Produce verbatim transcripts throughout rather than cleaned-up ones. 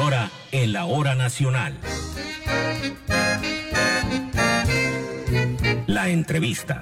ahora en la Hora Nacional. La entrevista.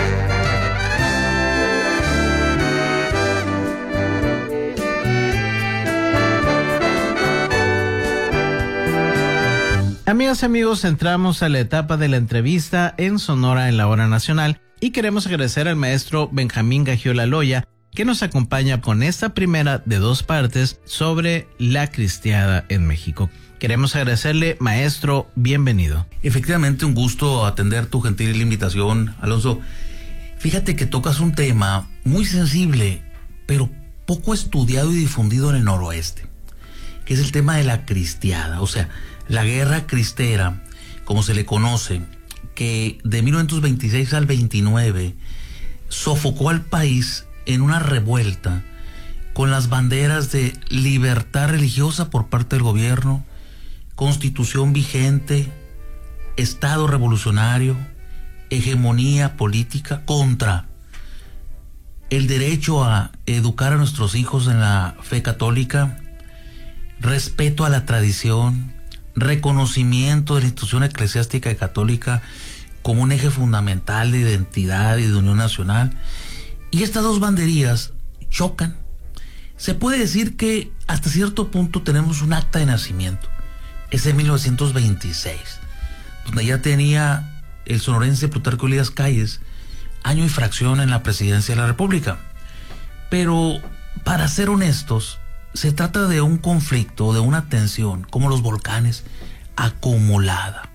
Amigas y amigos, entramos a la etapa de la entrevista en Sonora en la Hora Nacional y queremos agradecer al maestro Benjamín Gagiola Loya, que nos acompaña con esta primera de dos partes sobre la cristiada en México. Queremos agradecerle, maestro, bienvenido. Efectivamente, un gusto atender tu gentil invitación, Alonso. Fíjate que tocas un tema muy sensible, pero poco estudiado y difundido en el noroeste, que es el tema de la cristiada, o sea, la guerra cristera, como se le conoce, que de mil novecientos veintiséis al veintinueve sofocó al país en una revuelta con las banderas de libertad religiosa por parte del gobierno, constitución vigente, Estado revolucionario, hegemonía política contra el derecho a educar a nuestros hijos en la fe católica, respeto a la tradición, reconocimiento de la institución eclesiástica y católica como un eje fundamental de identidad y de unión nacional. Y estas dos banderías chocan. Se puede decir que hasta cierto punto tenemos un acta de nacimiento. Es de mil novecientos veintiséis, donde ya tenía el sonorense Plutarco Elías Calles año y fracción en la presidencia de la República. Pero, para ser honestos, se trata de un conflicto, de una tensión, como los volcanes, acumulada.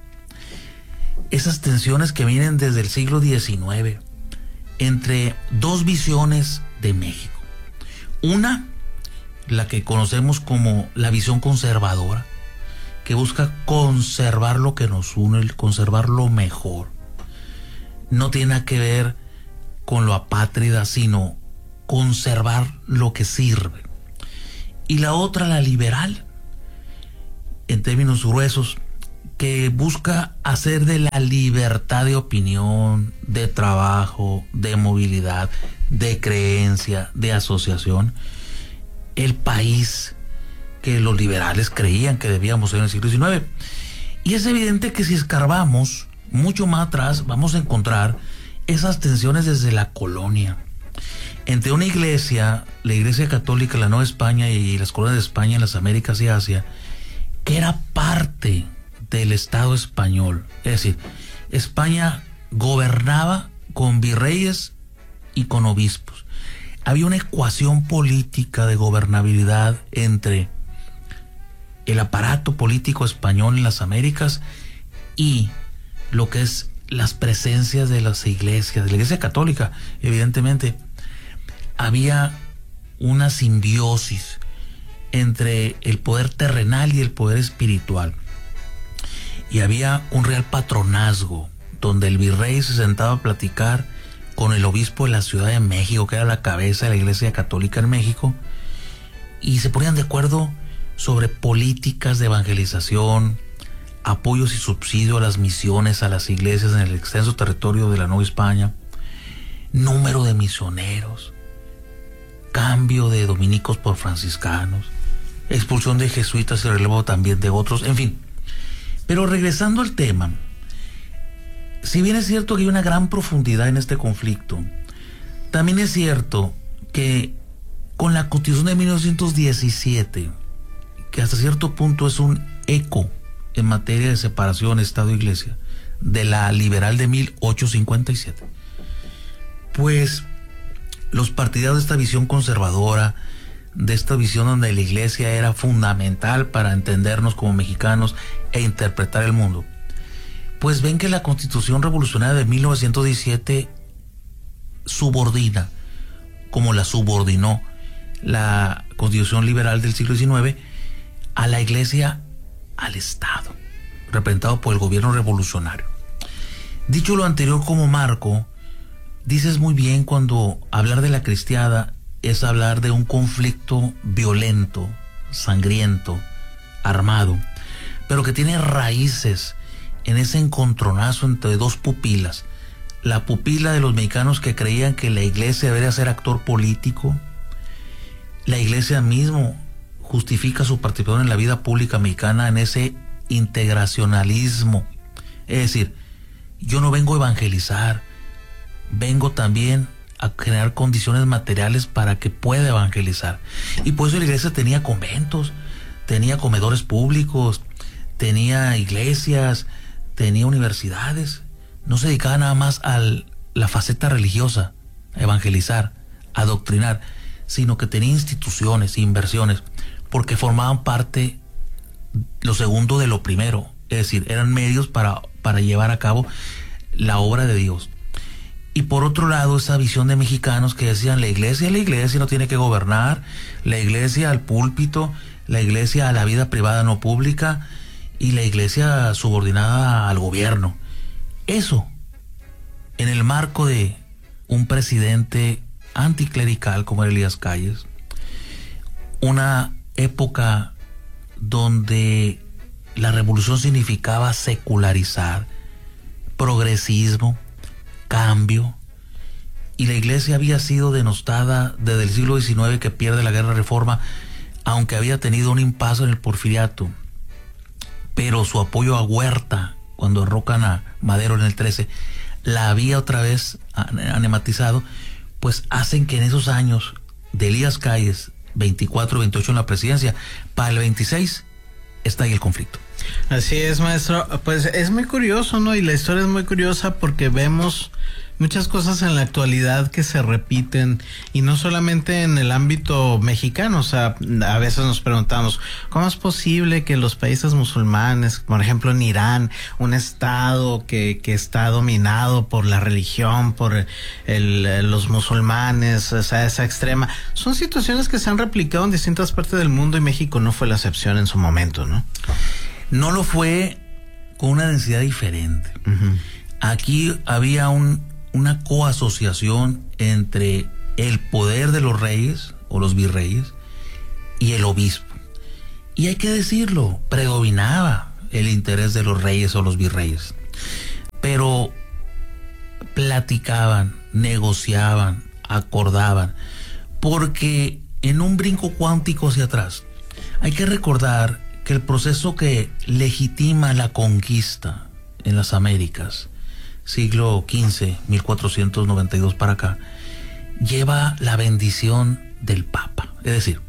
Esas tensiones que vienen desde el siglo diecinueve, entre dos visiones de México. Una, la que conocemos como la visión conservadora, que busca conservar lo que nos une, conservar lo mejor. No tiene nada que ver con lo apátrida, sino conservar lo que sirve. Y la otra, la liberal, en términos gruesos, que busca hacer de la libertad de opinión, de trabajo, de movilidad, de creencia, de asociación, el país que los liberales creían que debíamos ser en el siglo diecinueve. Y es evidente que si escarbamos mucho más atrás, vamos a encontrar esas tensiones desde la colonia, entre una iglesia, la Iglesia Católica de la Nueva España y las colonias de España en las Américas y Asia, que era parte del Estado español. Es decir, España gobernaba con virreyes y con obispos. Había una ecuación política de gobernabilidad entre el aparato político español en las Américas y lo que es las presencias de las iglesias, de la Iglesia Católica, evidentemente. Había una simbiosis entre el poder terrenal y el poder espiritual. Y había un real patronazgo, donde el virrey se sentaba a platicar con el obispo de la Ciudad de México, que era la cabeza de la Iglesia Católica en México, y se ponían de acuerdo sobre políticas de evangelización, apoyos y subsidio a las misiones, a las iglesias en el extenso territorio de la Nueva España, número de misioneros, cambio de dominicos por franciscanos, expulsión de jesuitas y relevo también de otros, en fin. Pero regresando al tema, si bien es cierto que hay una gran profundidad en este conflicto, también es cierto que con la Constitución de mil novecientos diecisiete, que hasta cierto punto es un eco en materia de separación Estado-Iglesia, de la liberal de mil ochocientos cincuenta y siete, pues los partidarios de esta visión conservadora, de esta visión donde la iglesia era fundamental para entendernos como mexicanos e interpretar el mundo, pues ven que la Constitución Revolucionaria de mil novecientos diecisiete subordina, como la subordinó la Constitución Liberal del siglo diecinueve, a la iglesia al Estado, representado por el gobierno revolucionario. Dicho lo anterior como marco, dices muy bien cuando hablar de la cristiada es hablar de un conflicto violento, sangriento, armado, pero que tiene raíces en ese encontronazo entre dos pupilas. La pupila de los mexicanos que creían que la iglesia debería ser actor político, la iglesia mismo justifica su participación en la vida pública mexicana en ese integracionalismo. Es decir, yo no vengo a evangelizar, vengo también a generar condiciones materiales para que pueda evangelizar. Y por eso la iglesia tenía conventos, tenía comedores públicos, tenía iglesias, tenía universidades. No se dedicaba nada más a la faceta religiosa, a evangelizar, a adoctrinar, sino que tenía instituciones, inversiones, porque formaban parte, lo segundo de lo primero, es decir, eran medios para, para llevar a cabo la obra de Dios. Y por otro lado, esa visión de mexicanos que decían, la iglesia, la iglesia no tiene que gobernar, la iglesia al púlpito, la iglesia a la vida privada no pública y la iglesia subordinada al gobierno. Eso, en el marco de un presidente anticlerical como Elías Calles, una época donde la revolución significaba secularizar, progresismo, cambio, y la iglesia había sido denostada desde el siglo diecinueve, que pierde la guerra de reforma, aunque había tenido un impasse en el porfiriato, pero su apoyo a Huerta cuando derrocan a Madero en el trece la había otra vez anematizado, pues hacen que en esos años de Elías Calles, veinticuatro, veintiocho en la presidencia, para el veintiséis está ahí el conflicto. Así es, maestro. Pues es muy curioso, ¿no? Y la historia es muy curiosa porque vemos muchas cosas en la actualidad que se repiten, y no solamente en el ámbito mexicano. O sea, a veces nos preguntamos, ¿cómo es posible que los países musulmanes, por ejemplo en Irán, un estado que, que está dominado por la religión, por el, los musulmanes, o sea, esa extrema, son situaciones que se han replicado en distintas partes del mundo, y México no fue la excepción en su momento, ¿no? No lo fue con una densidad diferente. Uh-huh. Aquí había un, una coasociación entre el poder de los reyes o los virreyes y el obispo. Y hay que decirlo, predominaba el interés de los reyes o los virreyes. Pero platicaban, negociaban, acordaban, porque en un brinco cuántico hacia atrás, hay que recordar que el proceso que legitima la conquista en las Américas, siglo quince, mil cuatrocientos noventa y dos para acá, lleva la bendición del Papa. Es decir,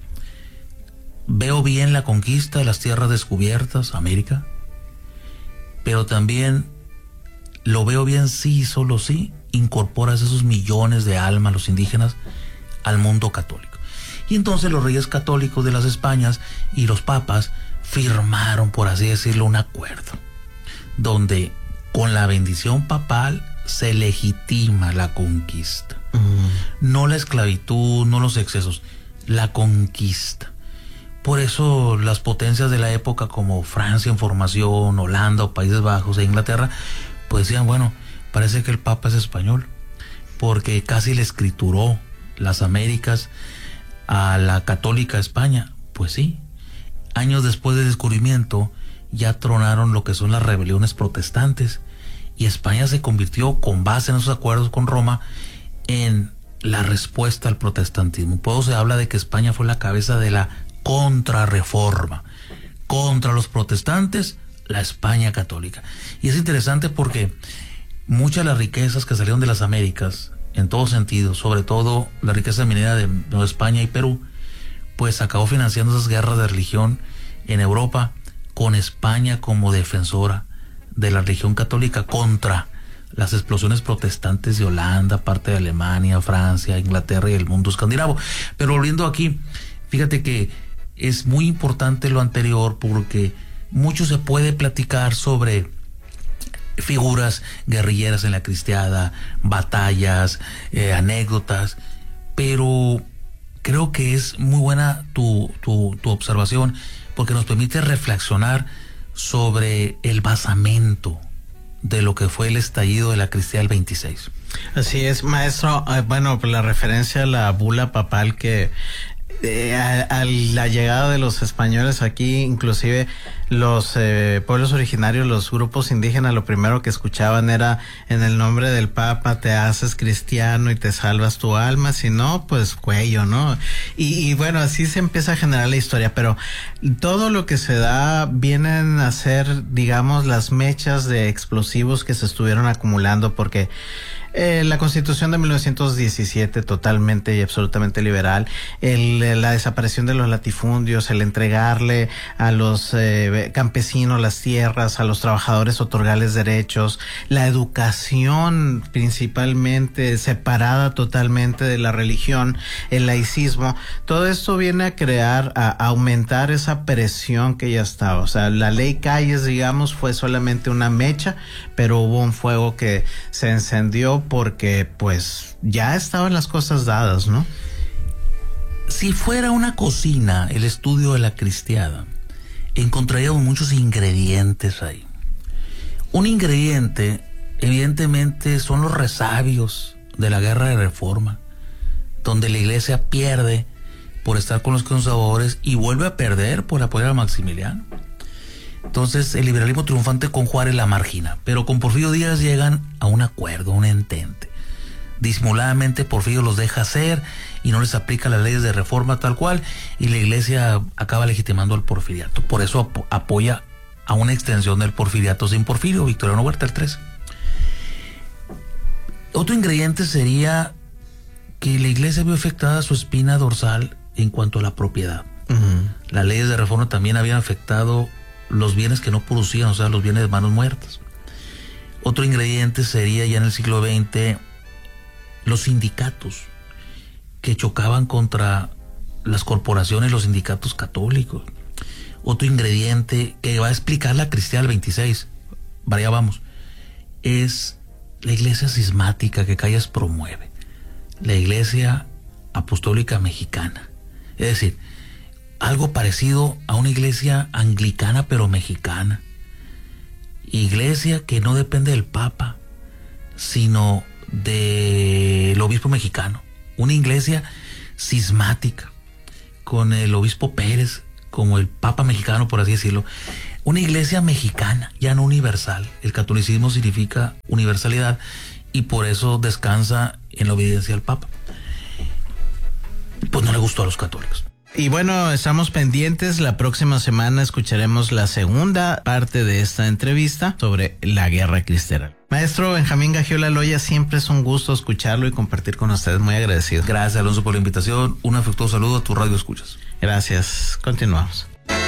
veo bien la conquista de las tierras descubiertas, América, pero también lo veo bien si, solo si, incorporas esos millones de almas, los indígenas, al mundo católico. Y entonces los reyes católicos de las Españas y los papas firmaron, por así decirlo, un acuerdo donde con la bendición papal se legitima la conquista. Mm. No la esclavitud, no los excesos, la conquista. Por eso las potencias de la época como Francia en formación, Holanda o Países Bajos e Inglaterra, pues decían, bueno, parece que el Papa es español, porque casi le escrituró las Américas a la católica España. Pues sí, años después del descubrimiento ya tronaron lo que son las rebeliones protestantes, y España se convirtió, con base en esos acuerdos con Roma, en la respuesta al protestantismo. Por eso se habla de que España fue la cabeza de la contrarreforma contra los protestantes, la España católica. Y es interesante porque muchas de las riquezas que salieron de las Américas, en todos sentidos, sobre todo la riqueza minera de Nueva España y Perú, pues acabó financiando esas guerras de religión en Europa, con España como defensora de la religión católica contra las explosiones protestantes de Holanda, parte de Alemania, Francia, Inglaterra y el mundo escandinavo. Pero volviendo aquí, fíjate que es muy importante lo anterior, porque mucho se puede platicar sobre figuras guerrilleras en la cristiada, batallas, eh, anécdotas, pero creo que es muy buena tu, tu, tu observación, porque nos permite reflexionar sobre el basamento de lo que fue el estallido de la cristiada del veintiséis. Así es, maestro. Bueno, la referencia a la bula papal que Eh, a, a la llegada de los españoles aquí, inclusive los eh, pueblos originarios, los grupos indígenas, lo primero que escuchaban era: en el nombre del Papa te haces cristiano y te salvas tu alma, si no, pues cuello, ¿no? Y, y bueno, así se empieza a generar la historia, pero todo lo que se da vienen a ser, digamos, las mechas de explosivos que se estuvieron acumulando, porque Eh, la Constitución de mil novecientos diecisiete, totalmente y absolutamente liberal, el, la desaparición de los latifundios, el entregarle a los eh, campesinos las tierras, a los trabajadores otorgarles derechos, la educación principalmente separada totalmente de la religión, el laicismo, todo esto viene a crear, a, a aumentar esa presión que ya estaba. O sea, la ley Calles, digamos, fue solamente una mecha, pero hubo un fuego que se encendió porque pues ya estaban las cosas dadas, ¿no? Si fuera una cocina, el estudio de la cristiada, encontraríamos muchos ingredientes ahí. Un ingrediente, evidentemente, son los resabios de la guerra de reforma, donde la iglesia pierde por estar con los conservadores y vuelve a perder por apoyar a Maximiliano. Entonces el liberalismo triunfante con Juárez la margina, pero con Porfirio Díaz llegan a un acuerdo, un entente. Disimuladamente Porfirio los deja hacer y no les aplica las leyes de reforma tal cual, y la iglesia acaba legitimando al porfiriato. Por eso ap- apoya a una extensión del porfiriato sin Porfirio, Victoriano Huerta el trece. Otro ingrediente sería que la iglesia vio afectada su espina dorsal en cuanto a la propiedad. Uh-huh. Las leyes de reforma también habían afectado los bienes que no producían, o sea, los bienes de manos muertas. Otro ingrediente sería ya en el siglo veinte los sindicatos que chocaban contra las corporaciones, los sindicatos católicos. Otro ingrediente que va a explicar la cristiana del veintiséis, vaya vamos, es la iglesia cismática que Calles promueve, la iglesia apostólica mexicana. Es decir, algo parecido a una iglesia anglicana pero mexicana. Iglesia que no depende del Papa, sino del obispo mexicano. Una iglesia cismática, con el obispo Pérez como el Papa mexicano, por así decirlo. Una iglesia mexicana, ya no universal. El catolicismo significa universalidad y por eso descansa en la obediencia al Papa. Pues no le gustó a los católicos. Y bueno, estamos pendientes. La próxima semana escucharemos la segunda parte de esta entrevista sobre la guerra cristera. Maestro Benjamín Gagiola Loya, siempre es un gusto escucharlo y compartir con ustedes. Muy agradecido. Gracias, Alonso, por la invitación. Un afectuoso saludo a tu radio escuchas. Gracias. Continuamos.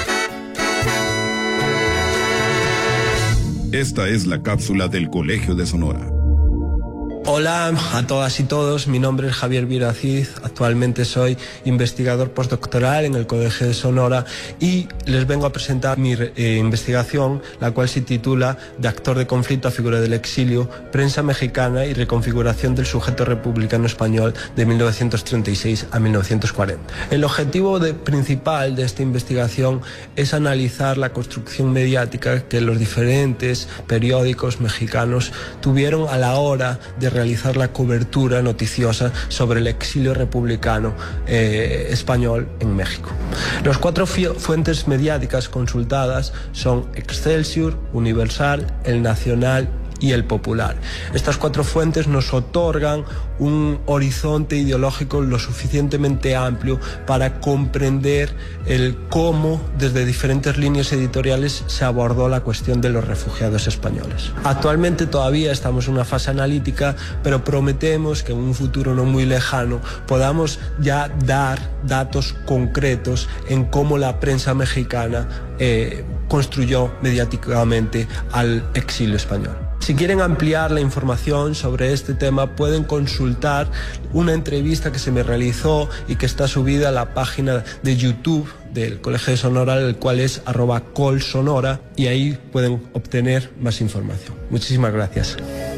Esta es la cápsula del Colegio de Sonora. Hola a todas y todos, mi nombre es Javier Viraciz, actualmente soy investigador postdoctoral en el Colegio de Sonora y les vengo a presentar mi eh, investigación, la cual se titula De actor de conflicto a figura del exilio, prensa mexicana y reconfiguración del sujeto republicano español de mil novecientos treinta y seis a mil novecientos cuarenta. El objetivo de, principal de esta investigación es analizar la construcción mediática que los diferentes periódicos mexicanos tuvieron a la hora de realizar la cobertura noticiosa sobre el exilio republicano eh, español en México. Las cuatro fuentes mediáticas consultadas son Excelsior, Universal, El Nacional y El Popular. Estas cuatro fuentes nos otorgan un horizonte ideológico lo suficientemente amplio para comprender el cómo desde diferentes líneas editoriales se abordó la cuestión de los refugiados españoles. Actualmente todavía estamos en una fase analítica, pero prometemos que en un futuro no muy lejano podamos ya dar datos concretos en cómo la prensa mexicana eh, construyó mediáticamente al exilio español. Si quieren ampliar la información sobre este tema, pueden consultar una entrevista que se me realizó y que está subida a la página de YouTube del Colegio de Sonora, el cual es arroba colsonora, y ahí pueden obtener más información. Muchísimas gracias.